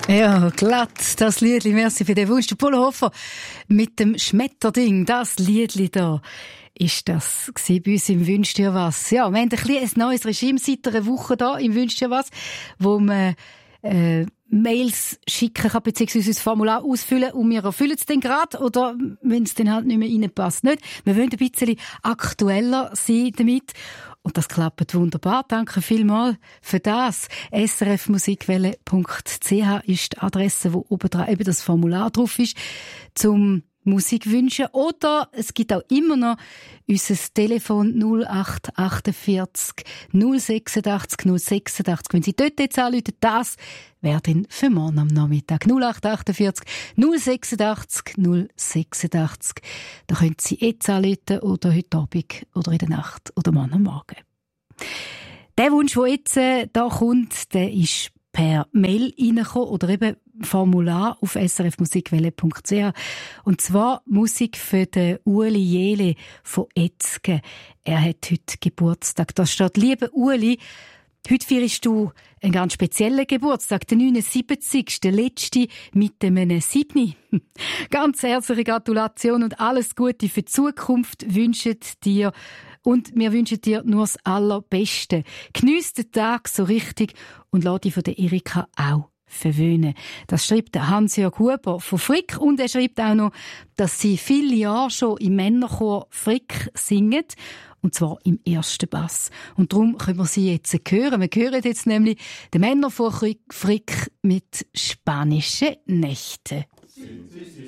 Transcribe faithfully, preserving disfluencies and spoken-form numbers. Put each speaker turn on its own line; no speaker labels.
Ja, glatt, das Liedli, merci für den Wunsch. Der Polo Hofer mit dem Schmetterding, das Liedli da, ist das gewesen bei uns im «Wünsch dir was». Ja, wir haben ein bisschen ein neues Regime seit einer Woche da im «Wünsch dir was», wo man äh, Mails schicken kann, beziehungsweise das Formular ausfüllen und wir erfüllen es dann gerade, oder wenn es dann halt nicht mehr reinpasst, nicht. Wir wollen ein bisschen aktueller sein damit. Und das klappt wunderbar. Danke vielmals für das. s r f musikwelle punkt c h ist die Adresse, wo oben dran eben das Formular drauf ist, zum Musik wünschen. Oder es gibt auch immer noch unser Telefon null acht vier acht null sechs acht null sechs acht. Wenn Sie dort jetzt anrufen, das wäre dann für morgen am Nachmittag. null acht vier acht null sechs acht null sechs acht. Da können Sie jetzt anrufen oder heute Abend oder in der Nacht oder morgen am Morgen. Der Wunsch, der jetzt äh, da kommt, der ist per Mail reingekommen oder eben Formular auf s r f musikwelle punkt c h. Und zwar Musik für den Ueli Jele von Etzgen. Er hat heute Geburtstag. Da steht: Liebe Ueli, heute feierst du einen ganz speziellen Geburtstag, den neunundsiebzigsten der letzte mit dem Siebni. Ganz herzliche Gratulation und alles Gute für die Zukunft wünschen dir. Und wir wünschen dir nur das Allerbeste. Geniess den Tag so richtig und lass dich von der Erika auch verwöhnen. Das schreibt der Hans-Jörg Huber von Frick. Und er schreibt auch noch, dass sie viele Jahre schon im Männerchor Frick singen. Und zwar im ersten Bass. Und darum können wir sie jetzt hören. Wir hören jetzt nämlich den Männerchor Frick mit «Spanische Nächte».